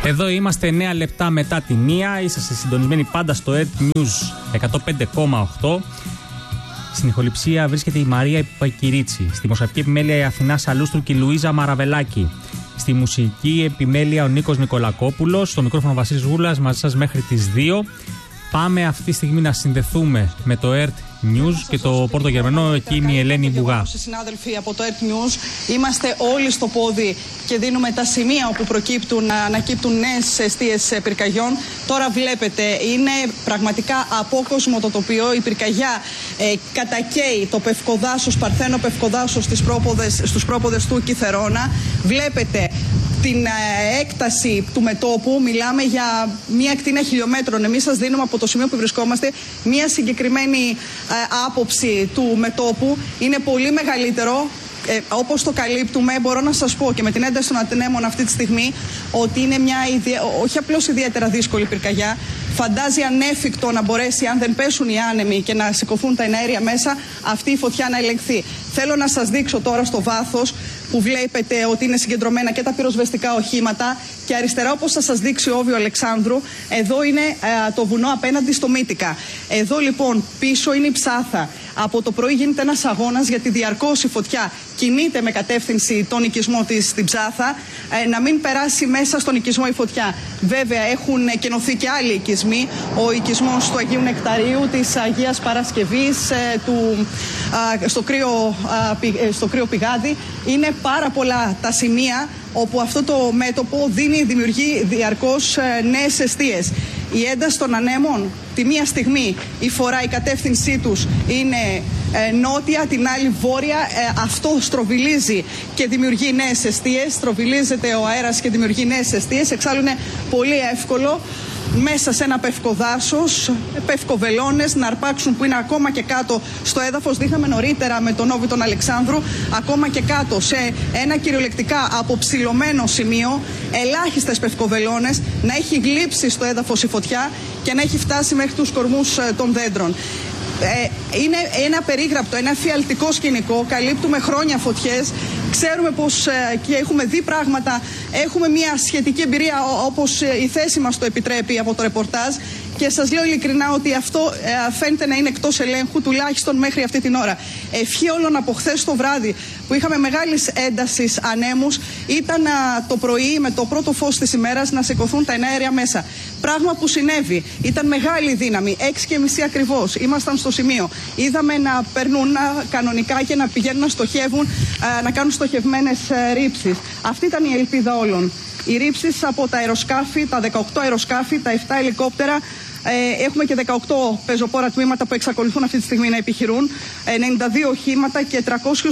Εδώ είμαστε 9 λεπτά μετά τη 1. Είσαστε συντονισμένοι πάντα στο Earth News 105,8. Στην ηχοληψία βρίσκεται η Μαρία Πακυρίτσι. Στη μοσαϊκή επιμέλεια η Αθηνά Σαλούστρου και η Λουίζα Μαραβελάκη. Στη μουσική επιμέλεια ο Νίκος Νικολακόπουλος. Στο μικρόφωνο Βασίλης Γούλας μαζί σας μέχρι τις 2. Πάμε αυτή τη στιγμή να συνδεθούμε με το Earth News και το Πόρτο Γερμανό. Εκεί είναι η Ελένη Μπουγά. Συνάδελφοι από το Earth News, είμαστε όλοι στο πόδι και δίνουμε τα σημεία όπου ανακύπτουν νέες εστίες πυρκαγιών. Τώρα βλέπετε, είναι πραγματικά απόκοσμο το τοπίο. Η πυρκαγιά κατακαίει το Πευκοδάσος, Παρθένο Πευκοδάσος στους πρόποδες του Κιθερώνα. Βλέπετε την έκταση του μετώπου, μιλάμε για μία ακτίνα χιλιόμετρων. Εμείς σας δίνουμε από το σημείο που βρισκόμαστε μία συγκεκριμένη άποψη του μετώπου. Είναι πολύ μεγαλύτερο. Όπως το καλύπτουμε, μπορώ να σας πω και με την ένταση των ανέμων αυτή τη στιγμή ότι είναι μια όχι απλώς ιδιαίτερα δύσκολη πυρκαγιά. Φαντάζει ανέφικτο να μπορέσει, αν δεν πέσουν οι άνεμοι και να σηκωθούν τα εναέρια μέσα, αυτή η φωτιά να ελεγχθεί. Θέλω να σας δείξω τώρα στο βάθος που βλέπετε ότι είναι συγκεντρωμένα και τα πυροσβεστικά οχήματα και αριστερά, όπως θα σας δείξει ο Όβιο Αλεξάνδρου, εδώ είναι το βουνό απέναντι στο Μύτικα. Εδώ λοιπόν πίσω είναι η Ψάθα. Από το πρωί γίνεται ένας αγώνας γιατί διαρκώς η φωτιά κινείται με κατεύθυνση τον οικισμό της στην Ψάθα, να μην περάσει μέσα στον οικισμό η φωτιά. Βέβαια έχουν κενωθεί και άλλοι οικισμοί, ο οικισμός του Αγίου Νεκταρίου, της Αγίας Παρασκευής, στο κρύο πηγάδι. Είναι πάρα πολλά τα σημεία όπου αυτό το μέτωπο δημιουργεί διαρκώς νέες εστίες. Η ένταση των ανέμων τη μία στιγμή η κατεύθυνσή τους είναι νότια, την άλλη βόρεια. Αυτό στροβιλίζει και δημιουργεί νέες εστίες. Στροβιλίζεται ο αέρας και δημιουργεί νέες εστίες. Εξάλλου είναι πολύ εύκολο μέσα σε ένα πευκοδάσος, πευκοβελώνες να αρπάξουν που είναι ακόμα και κάτω στο έδαφος. Δείχναμε νωρίτερα με τον Όβη τον Αλεξάνδρου, ακόμα και κάτω σε ένα κυριολεκτικά αποψηλωμένο σημείο, ελάχιστες πευκοβελώνες, να έχει γλύψει στο έδαφος η φωτιά και να έχει φτάσει μέχρι τους κορμούς των δέντρων. Είναι ένα περίγραπτο, ένα εφιαλτικό σκηνικό. Καλύπτουμε χρόνια φωτιές. Ξέρουμε πως και έχουμε δει πράγματα. Έχουμε μια σχετική εμπειρία όπως η θέση μας το επιτρέπει από το ρεπορτάζ. Και σας λέω ειλικρινά ότι αυτό φαίνεται να είναι εκτός ελέγχου, τουλάχιστον μέχρι αυτή την ώρα. Ευχή όλων από χθες το βράδυ που είχαμε μεγάλης έντασης ανέμους ήταν το πρωί με το πρώτο φως της ημέρας να σηκωθούν τα εναέρια μέσα. Πράγμα που συνέβη. Ήταν μεγάλη δύναμη, 6:30 ακριβώς. Ήμασταν στο σημείο. Είδαμε να περνούν κανονικά και να πηγαίνουν να στοχεύουν, να κάνουν στοχευμένες ρήψεις. Αυτή ήταν η ελπίδα όλων. Οι ρήψεις από τα αεροσκάφη, τα 18 αεροσκάφη, τα 7 ελικόπτερα. Έχουμε και 18 πεζοπόρα τμήματα που εξακολουθούν αυτή τη στιγμή να επιχειρούν, 92 οχήματα και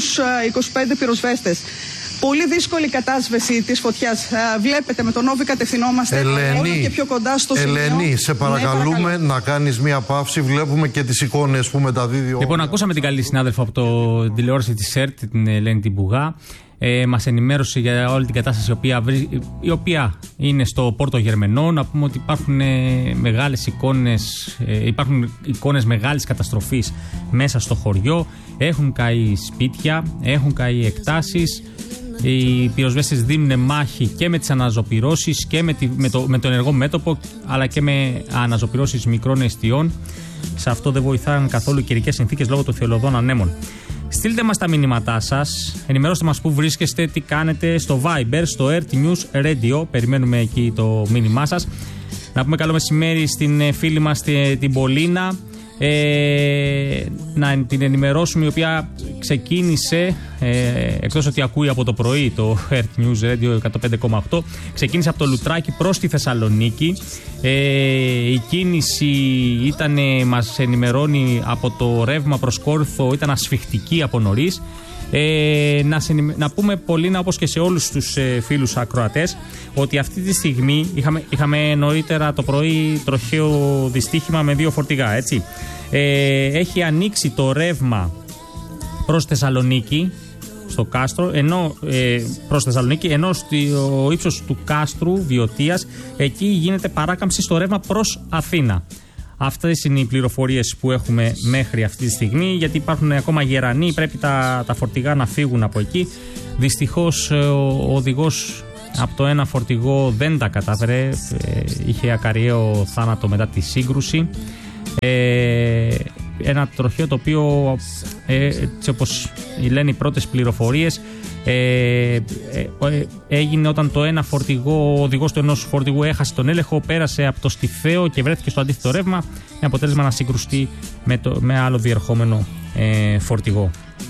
325 πυροσβέστες. Πολύ δύσκολη κατάσβεση της φωτιάς. Βλέπετε, με τον Όβη κατευθυνόμαστε όλο και πιο κοντά στο σημείο. Ελένη, σε παρακαλούμε να κάνεις μία παύση. Βλέπουμε και τις εικόνες που μεταδίδει. Λοιπόν, ακούσαμε την καλή συνάδελφο από την τηλεόραση της ΕΡΤ, την Ελένη την Μπουγά. Μας ενημέρωσε για όλη την κατάσταση η οποία είναι στο Πόρτο Γερμενό. Να πούμε ότι υπάρχουν μεγάλες εικόνες, υπάρχουν εικόνες μεγάλης καταστροφής μέσα στο χωριό. Έχουν καεί σπίτια, έχουν καεί εκτάσεις. Οι πυροσβέστες δίνουν μάχη και με τις αναζωπυρώσεις και με το ενεργό μέτωπο, αλλά και με αναζωπυρώσεις μικρών εστιών. Σε αυτό δεν βοηθάνε καθόλου οι καιρικές συνθήκες λόγω των θελωδών ανέμων. Στείλτε μας τα μηνύματά σας, ενημερώστε μας που βρίσκεστε, τι κάνετε στο Viber, στο Earth News Radio. Περιμένουμε εκεί το μήνυμά σας. Να πούμε καλό μεσημέρι στην φίλη μας την Πολίνα. Να την ενημερώσουμε, η οποία ξεκίνησε, εκτός ότι ακούει από το πρωί το Earth News Radio 105,8, ξεκίνησε από το Λουτράκι προς τη Θεσσαλονίκη. Η κίνηση μας ενημερώνει από το ρεύμα προς Κόρινθο, ήταν ασφιχτική από νωρίς. Να πούμε, Πολίνα, όπως και σε όλους τους φίλους ακροατές, ότι αυτή τη στιγμή είχαμε νωρίτερα το πρωί τροχαίο δυστύχημα με 2 φορτηγά, έτσι. Έχει ανοίξει το ρεύμα προς Θεσσαλονίκη, στο κάστρο, προς Θεσσαλονίκη, ενώ στο ύψος του κάστρου Βιωτίας, εκεί γίνεται παράκαμψη στο ρεύμα προς Αθήνα. Αυτές είναι οι πληροφορίες που έχουμε μέχρι αυτή τη στιγμή, γιατί υπάρχουν ακόμα γερανοί, πρέπει τα φορτηγά να φύγουν από εκεί. Δυστυχώς ο οδηγός από το ένα φορτηγό δεν τα κατάφερε, είχε ακαριαίο θάνατο μετά τη σύγκρουση. Ένα τροχαίο το οποίο, έτσι όπως λένε οι πρώτες πληροφορίες, έγινε όταν το ένα φορτηγό, ο οδηγός του ενός φορτηγού έχασε τον έλεγχο, πέρασε από το στιφαίο και βρέθηκε στο αντίθετο ρεύμα, με αποτέλεσμα να συγκρουστεί με άλλο διερχόμενο φορτηγό.